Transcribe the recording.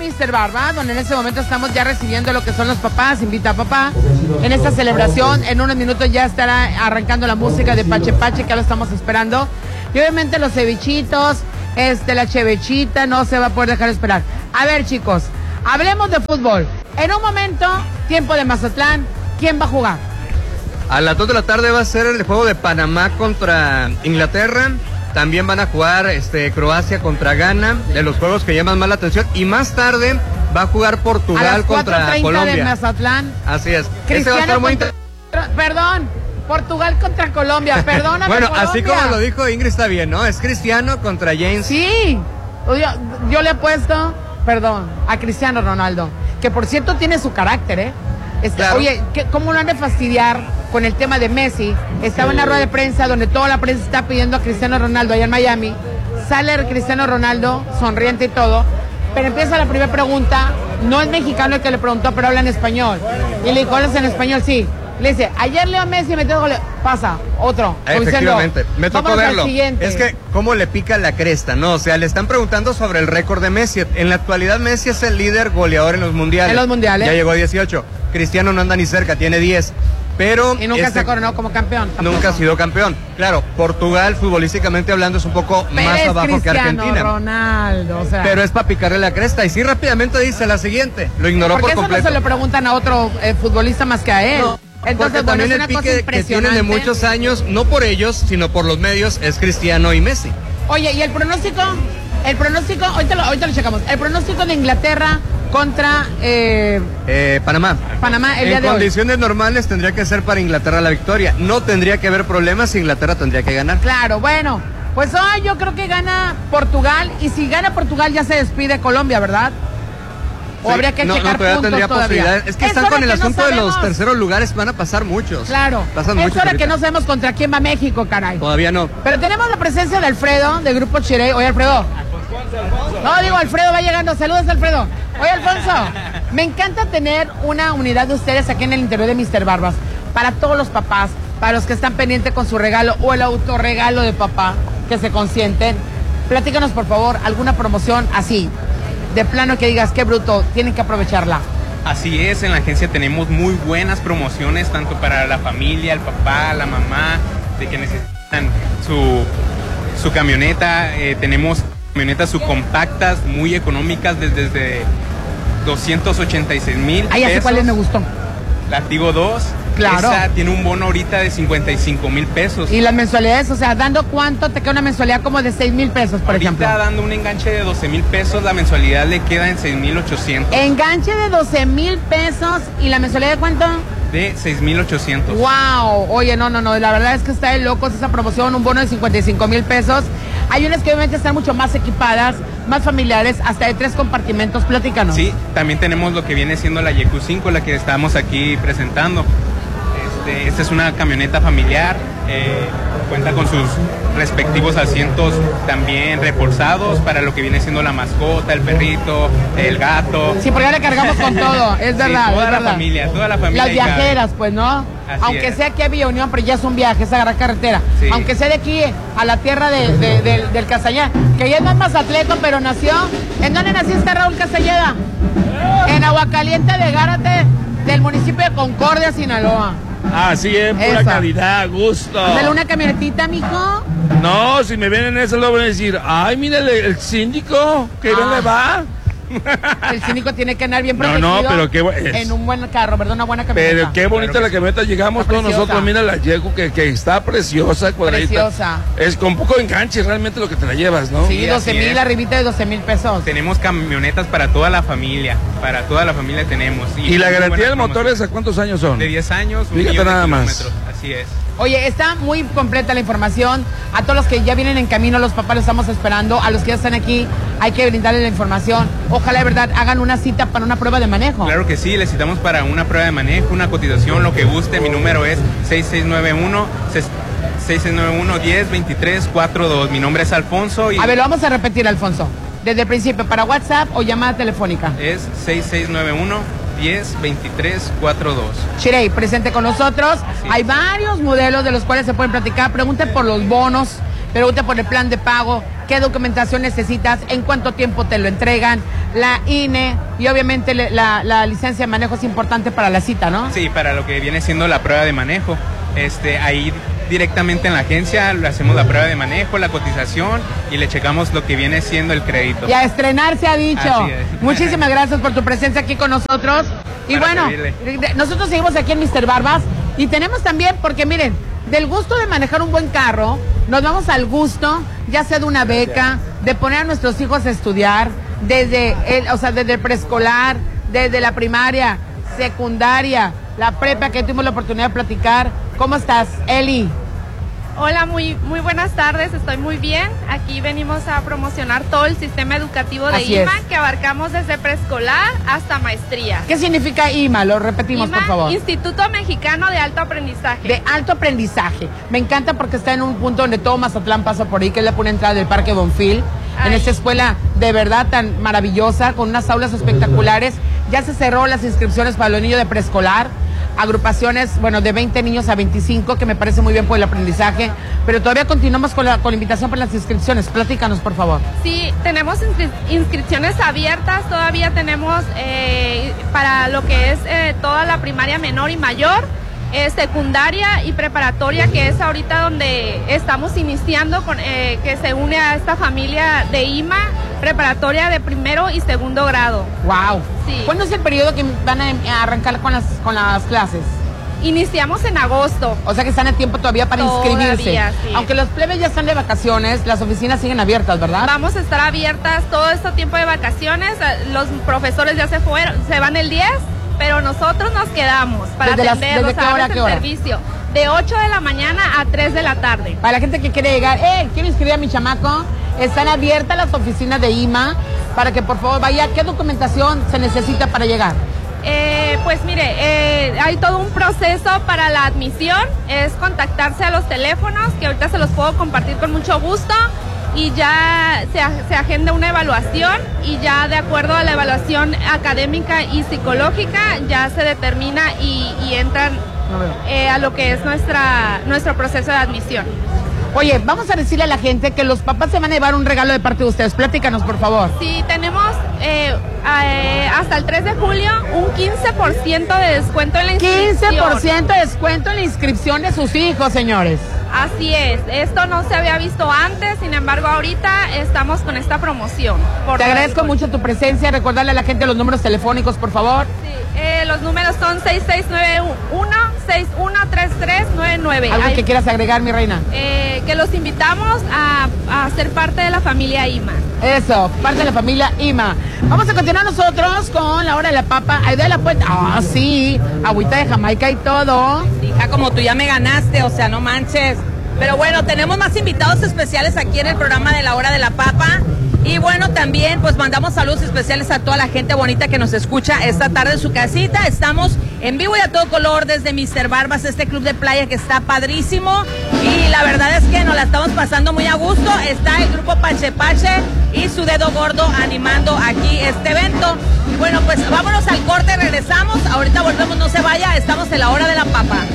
Mr. Barba, donde en este momento estamos ya recibiendo lo que son los papás, invita a papá. En esta celebración, en unos minutos ya estará arrancando la música de Pache Pache, que ya lo estamos esperando. Y obviamente los cevichitos, la chevechita, no se va a poder dejar esperar. A ver, chicos, hablemos de fútbol. En un momento, tiempo de Mazatlán, ¿quién va a jugar? A las 2 de la tarde va a ser el juego de Panamá contra Inglaterra. También van a jugar Croacia contra Ghana, de los juegos que llaman más la atención. Y más tarde va a jugar Portugal contra Colombia. De Mazatlán. Así es. Ese va a estar muy Perdón, Portugal contra Colombia, perdóname. Bueno, Colombia. Así como lo dijo Ingrid está bien, ¿no? Es Cristiano contra James. Sí, yo le he puesto, a Cristiano Ronaldo, que por cierto tiene su carácter, ¿eh? Claro. Oye, ¿cómo lo han de fastidiar con el tema de Messi? Estaba en la rueda de prensa donde toda la prensa está pidiendo a Cristiano Ronaldo allá en Miami. Sale Cristiano Ronaldo, sonriente y todo, pero empieza la primera pregunta. No es mexicano el que le preguntó, pero habla en español. Y le dijo, ¿hablas en español? Sí. Le dice, ayer Leo Messi metió gol. Pasa, otro. Efectivamente, me tocó verlo. Es que, ¿cómo le pica la cresta, no? O sea, le están preguntando sobre el récord de Messi. En la actualidad, Messi es el líder goleador en los mundiales. En los mundiales. Ya llegó a 18. Cristiano no anda ni cerca, tiene 10. Pero y nunca se coronó como campeón. Tampoco. Nunca ha sido campeón. Claro, Portugal, futbolísticamente hablando, es un poco más abajo que Argentina. Ronaldo, o sea. Pero es para picarle la cresta. Y sí, rápidamente dice la siguiente. Lo ignoró por completo. Eso no se lo preguntan a otro futbolista más que a él. No. Entonces, porque también el pique que tienen de muchos años, no por ellos, sino por los medios, es Cristiano y Messi. Oye, ¿y el pronóstico? Ahorita lo checamos. El pronóstico de Inglaterra contra Panamá. Panamá el día de hoy. En condiciones normales tendría que ser para Inglaterra la victoria. No tendría que haber problemas si Inglaterra tendría que ganar. Claro, bueno. Pues hoy yo creo que gana Portugal. Y si gana Portugal ya se despide Colombia, ¿verdad? ¿O habría que checar puntos tendría posibilidades? Es que están con el asunto de los terceros lugares, van a pasar muchos. Claro. Pasan muchos hora ahorita. Que no sabemos contra quién va México, caray. Todavía no. Pero tenemos la presencia de Alfredo, del Grupo Chirey. Oye, Alfredo. No, digo, Alfredo va llegando. Saludos, Alfredo. Oye, Alfonso, me encanta tener una unidad de ustedes aquí en el interior de Mr. Barbas. Para todos los papás, para los que están pendientes con su regalo o el autorregalo de papá, que se consienten. Platícanos, por favor, alguna promoción así, de plano que digas, qué bruto, tienen que aprovecharla. Así es, en la agencia tenemos muy buenas promociones, tanto para la familia, el papá, la mamá, de que necesitan su camioneta. Tenemos camionetas subcompactas muy económicas desde 286,000 Ahí así cuáles me gustó. La Tigo 2. Claro. Esa tiene un bono ahorita de 55,000 pesos. ¿Y las mensualidades? O sea, ¿dando cuánto te queda una mensualidad como de 6,000 pesos, por ejemplo? Ahorita dando un enganche de 12,000 pesos, la mensualidad le queda en 6,800. Enganche de 12,000 pesos y la mensualidad de cuánto? De 6,800. ¡Wow! Oye, no, la verdad es que está de locos esa promoción, un bono de 55,000 pesos. Hay unas que obviamente están mucho más equipadas, más familiares, hasta de 3 compartimentos. Platícanos. Sí, también tenemos lo que viene siendo la YQ5, la que estamos aquí presentando. Esta es una camioneta familiar, cuenta con sus respectivos asientos también reforzados para lo que viene siendo la mascota, el perrito, el gato. Sí, porque ya le cargamos con todo, es verdad. Sí, toda es la verdad. familia. Las viajeras, pues, ¿no? Aunque sea aquí a Villa Unión, pero ya es un viaje, es agarrar carretera. Sí. Aunque sea de aquí a la tierra del Castañeda, que ya no es Mazatleco, pero nació. ¿En dónde naciste, Raúl Castañeda? En Aguacaliente de Gárate, del municipio de Concordia, Sinaloa. Así es, pura calidad, gusto. Dale una camionetita, mijo. No, si me ven en eso, lo voy a decir, ay, mire el síndico, que bien le va. El cínico tiene que andar bien protegido. No, pero qué bueno. En un buen carro, ¿verdad? Una buena camioneta. Pero qué bonita claro la camioneta. Llegamos todos nosotros. Mira la Yeco que está preciosa, cuadradita. Preciosa. Es con poco enganche realmente lo que te la llevas, ¿no? Sí, 12,000, arribita de 12,000 pesos. Tenemos camionetas para toda la familia. Para toda la familia tenemos. ¿Y la garantía del motor es a cuántos años son? De 10 años, Fíjate nada más. Así es. Oye, está muy completa la información. A todos los que ya vienen en camino, los papás los estamos esperando. A los que ya están aquí, hay que brindarles la información. Ojalá de verdad hagan una cita para una prueba de manejo. Claro que sí, les citamos para una prueba de manejo, una cotización, lo que guste. Mi número es 6691-102342. Mi nombre es Alfonso. A ver, lo vamos a repetir, Alfonso. Desde el principio, ¿para WhatsApp o llamada telefónica? Es 6691-102342. Chirey, presente con nosotros. Sí. Hay varios modelos de los cuales se pueden platicar. Pregunte por los bonos, pregunte por el plan de pago, qué documentación necesitas, en cuánto tiempo te lo entregan, la INE y obviamente la licencia de manejo es importante para la cita, ¿no? Sí, para lo que viene siendo la prueba de manejo. Ahí directamente en la agencia le hacemos la prueba de manejo, la cotización y le checamos lo que viene siendo el crédito. Y a estrenar se ha dicho. Así es. Muchísimas gracias por tu presencia aquí con nosotros. Y bueno, nosotros seguimos aquí en Mr. Barbas y tenemos también, porque miren, del gusto de manejar un buen carro, nos vamos al gusto, ya sea de una beca, de poner a nuestros hijos a estudiar, desde el preescolar, desde la primaria, secundaria, la prepa que tuvimos la oportunidad de platicar. ¿Cómo estás, Eli? Hola, muy buenas tardes, estoy muy bien. Aquí venimos a promocionar todo el sistema educativo de IMA, que abarcamos desde preescolar hasta maestría. ¿Qué significa IMA? Lo repetimos, IMA, por favor. Instituto Mexicano de Alto Aprendizaje. De alto aprendizaje. Me encanta porque está en un punto donde todo Mazatlán pasa por ahí, que es la pura entrada del Parque Bonfil. En esta escuela de verdad tan maravillosa, con unas aulas espectaculares. Ya se cerró las inscripciones para los niños de preescolar. Agrupaciones, de 20 niños a 25, que me parece muy bien por el aprendizaje, pero todavía continuamos con la invitación para las inscripciones. Platícanos, por favor. Sí, tenemos inscripciones abiertas, todavía tenemos para lo que es toda la primaria menor y mayor, secundaria y preparatoria, que es ahorita donde estamos iniciando, que se une a esta familia de IMA, preparatoria de primero y segundo grado. ¡Wow! Sí. ¿Cuándo es el periodo que van a arrancar con las clases? Iniciamos en agosto. O sea que están a tiempo todavía para inscribirse. Sí. Aunque los plebes ya están de vacaciones, las oficinas siguen abiertas, ¿verdad? Vamos a estar abiertas todo este tiempo de vacaciones. Los profesores ya se van el 10, pero nosotros nos quedamos para atenderlos, ¿desde qué hora, el servicio. De 8 de la mañana a 3 de la tarde. Para la gente que quiere llegar, quiero inscribir a mi chamaco, están abiertas las oficinas de IMA para que por favor vaya. ¿Qué documentación se necesita para llegar? Pues mire, hay todo un proceso para la admisión, es contactarse a los teléfonos, que ahorita se los puedo compartir con mucho gusto, y ya se agenda una evaluación, y ya de acuerdo a la evaluación académica y psicológica ya se determina y entran a lo que es nuestro proceso de admisión. Oye, vamos a decirle a la gente que los papás se van a llevar un regalo de parte de ustedes. Platícanos, por favor. Sí, tenemos hasta el 3 de julio un 15% de descuento en la inscripción. 15% de descuento en la inscripción de sus hijos, señores. Así es, esto no se había visto antes, sin embargo ahorita estamos con esta promoción. Te agradezco mucho tu presencia, recordarle a la gente los números telefónicos, por favor. Sí, los números son 6691-613399. ¿Algo que quieras agregar, mi reina? Que los invitamos a ser parte de la familia IMA. Eso, parte de la familia IMA. Vamos a continuar nosotros con la hora de la papa. Ahí de la puerta. Ah, sí, agüita de Jamaica y todo. Hija, como tú ya me ganaste, o sea, no manches. Pero bueno, tenemos más invitados especiales aquí en el programa de la hora de la papa. Y bueno, también pues mandamos saludos especiales a toda la gente bonita que nos escucha esta tarde en su casita. Estamos en vivo y a todo color desde Mr. Barbas, este club de playa que está padrísimo. Y la verdad es que nos la estamos pasando muy a gusto. Está el grupo Pache Pache y su dedo gordo animando aquí este evento. Y bueno, pues vámonos al corte, regresamos. Ahorita volvemos, no se vaya, estamos en la hora de la papa.